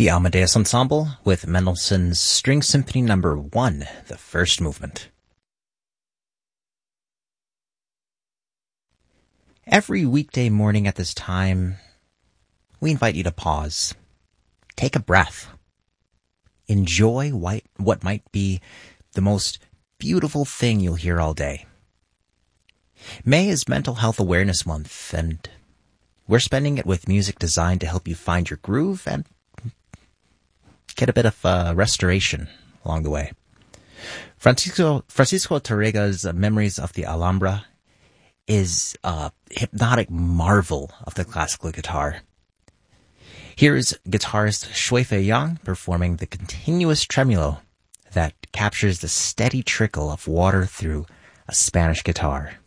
The Amadeus Ensemble with Mendelssohn's String Symphony No. 1, the first movement. Every weekday morning at this time, we invite you to pause, take a breath, enjoy what might be the most beautiful thing you'll hear all day. May is Mental Health Awareness Month, and we're spending it with music designed to help you find your groove and get a bit of restoration along the way. Francisco Tarrega's Memories of the Alhambra is a hypnotic marvel of the classical guitar. Here is guitarist Shuifei Yang performing the continuous tremolo that captures the steady trickle of water through a Spanish guitar.